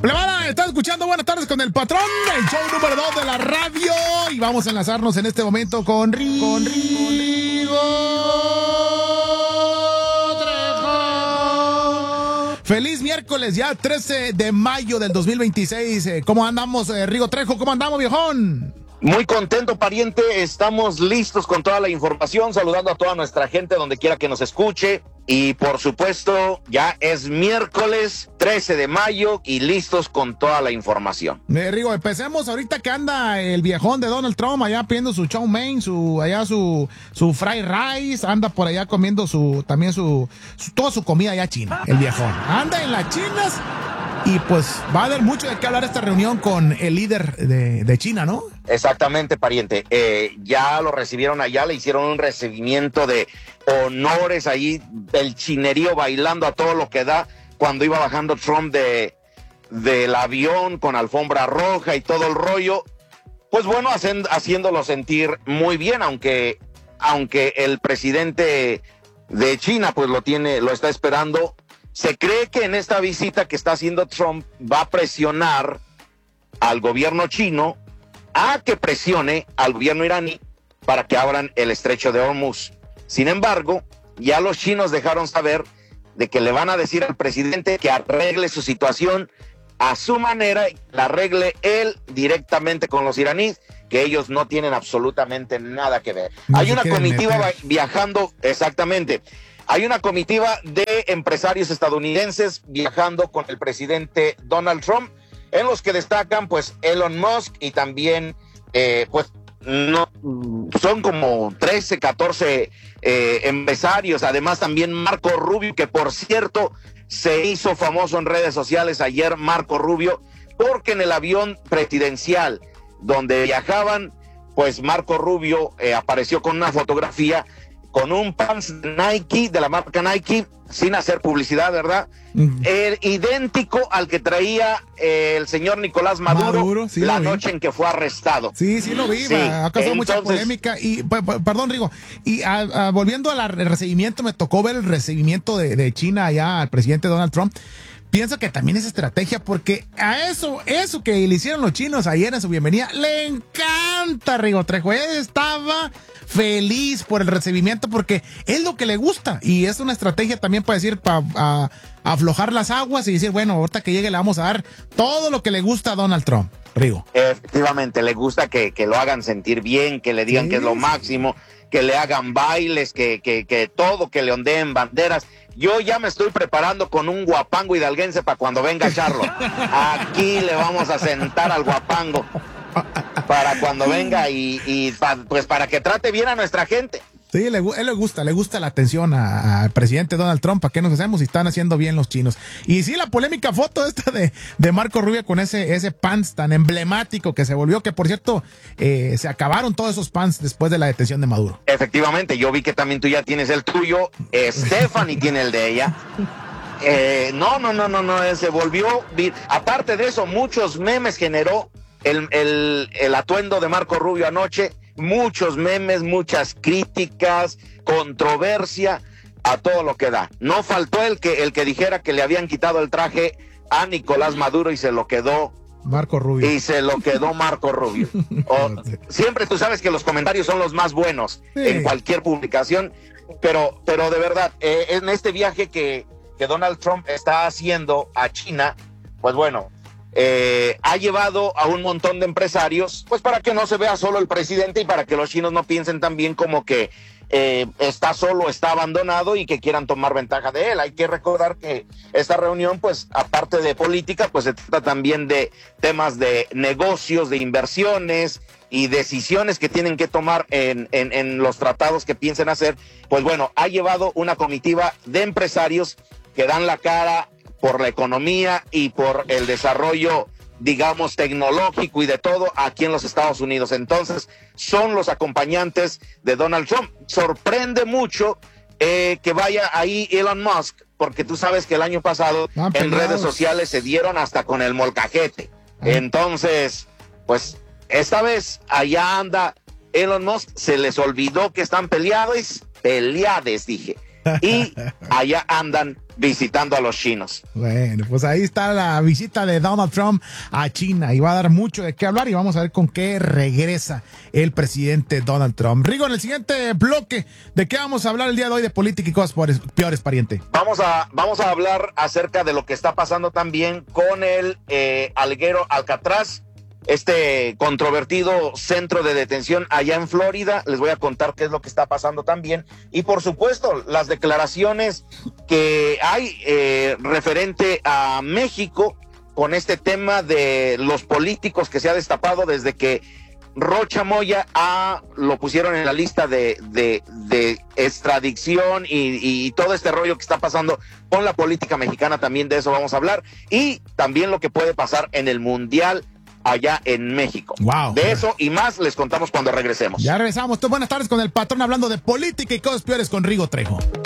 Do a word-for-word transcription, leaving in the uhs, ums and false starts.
Plebada, estás escuchando Buenas Tardes con el Patrón, el show número dos de la radio. Y vamos a enlazarnos en este momento con Rigo. Con Rigo Trejo. Feliz miércoles, ya trece de mayo del dos mil veintiséis. ¿Cómo andamos, eh, Rigo Trejo? ¿Cómo andamos, viejón? Muy contento, pariente. Estamos listos con toda la información, saludando a toda nuestra gente donde quiera que nos escuche. Y por supuesto, ya es miércoles trece de mayo y listos con toda la información. Eh, Rigo, empecemos ahorita que anda el viejón de Donald Trump allá pidiendo su chow mein, su, allá su, su fried rice, anda por allá comiendo su, también su, su, toda su comida allá china, el viejón. Anda en las chinas y pues va a haber mucho de qué hablar esta reunión con el líder de, de China, ¿no? Exactamente, pariente. Eh, ya lo recibieron allá, le hicieron un recibimiento de honores ahí, del chinerío bailando a todo lo que da cuando iba bajando Trump de del avión con alfombra roja y todo el rollo. Pues bueno, hacen, haciéndolo sentir muy bien, aunque, aunque el presidente de China pues lo tiene, lo está esperando. Se cree que en esta visita que está haciendo Trump va a presionar al gobierno chino a que presione al gobierno iraní para que abran el estrecho de Hormuz. Sin embargo, ya los chinos dejaron saber de que le van a decir al presidente que arregle su situación a su manera, la arregle él directamente con los iraníes, que ellos no tienen absolutamente nada que ver. No Hay una comitiva meter. viajando, exactamente, hay una comitiva de empresarios estadounidenses viajando con el presidente Donald Trump, en los que destacan pues Elon Musk y también eh, pues no son como trece, catorce eh, empresarios, además también Marco Rubio, que por cierto se hizo famoso en redes sociales ayer Marco Rubio, porque en el avión presidencial donde viajaban, pues Marco Rubio eh, apareció con una fotografía con un pants de Nike, de la marca Nike, sin hacer publicidad, ¿verdad? Uh-huh. El idéntico al que traía eh, el señor Nicolás Maduro, Maduro sí, la noche en que fue arrestado. Sí, sí lo vi, sí. Ha causado Entonces, mucha polémica. Y, p- p- perdón, Rigo, y a, a, volviendo al recibimiento, me tocó ver el recibimiento de, de China allá al presidente Donald Trump. Pienso que también es estrategia, porque a eso, eso que le hicieron los chinos ayer en su bienvenida, le encanta, Rigo Trejo. Él estaba feliz por el recibimiento porque es lo que le gusta, y es una estrategia también para decir, para aflojar las aguas y decir, bueno, ahorita que llegue le vamos a dar todo lo que le gusta a Donald Trump. Rigo. Efectivamente, le gusta que, que lo hagan sentir bien, que le digan sí, que es lo máximo, que le hagan bailes, que, que, que todo, que le ondeen banderas. Yo ya me estoy preparando con un guapango hidalguense para cuando venga Charlo. Aquí le vamos a sentar al guapango para cuando venga y, y pa, pues para que trate bien a nuestra gente. Sí, le, él le gusta, le gusta la atención al presidente Donald Trump. ¿Para qué nos hacemos si están haciendo bien los chinos? Y sí, la polémica foto esta de, de Marco Rubio con ese, ese pants tan emblemático que se volvió, que por cierto, eh, se acabaron todos esos pants después de la detención de Maduro. Efectivamente, yo vi que también tú ya tienes el tuyo, eh, Stephanie tiene el de ella. Eh, no, no, no, no, no, se volvió, aparte de eso, muchos memes generó el, el, el atuendo de Marco Rubio anoche. Muchos memes, muchas críticas, controversia, a todo lo que da. No faltó el que el que dijera que le habían quitado el traje a Nicolás Maduro y se lo quedó Marco Rubio. Y se lo quedó Marco Rubio. O, siempre tú sabes que los comentarios son los más buenos sí. en cualquier publicación, pero, pero de verdad, eh, en este viaje que, que Donald Trump está haciendo a China, pues bueno, Eh, ha llevado a un montón de empresarios, pues para que no se vea solo el presidente y para que los chinos no piensen también como que eh, está solo, está abandonado y que quieran tomar ventaja de él. Hay que recordar que esta reunión, pues aparte de política, pues se trata también de temas de negocios, de inversiones y decisiones que tienen que tomar en, en, en los tratados que piensen hacer. Pues bueno, ha llevado una comitiva de empresarios que dan la cara por la economía y por el desarrollo, digamos, tecnológico y de todo aquí en los Estados Unidos. Entonces, son los acompañantes de Donald Trump. Sorprende mucho eh, que vaya ahí Elon Musk, porque tú sabes que el año pasado ah, en redes sociales se dieron hasta con el molcajete. Ah. Entonces, pues, esta vez allá anda Elon Musk, se les olvidó que están peleados, peleades, dije. y allá andan visitando a los chinos. Bueno, pues ahí está la visita de Donald Trump a China y va a dar mucho de qué hablar y vamos a ver con qué regresa el presidente Donald Trump. Rigo, en el siguiente bloque, ¿de qué vamos a hablar el día de hoy de política y cosas peores, pariente? Vamos a, vamos a hablar acerca de lo que está pasando también con el eh, alguero Alcatraz, este controvertido centro de detención allá en Florida. Les voy a contar qué es lo que está pasando también. Y por supuesto, las declaraciones que hay eh, referente a México con este tema de los políticos que se ha destapado desde que Rocha Moya a, lo pusieron en la lista de, de, de extradición y, y todo este rollo que está pasando con la política mexicana. También de eso vamos a hablar. Y también lo que puede pasar en el Mundial allá en México. Wow. De eso y más les contamos cuando regresemos. Ya regresamos. Buenas tardes con el patrón hablando de política y cosas peores con Rigo Trejo.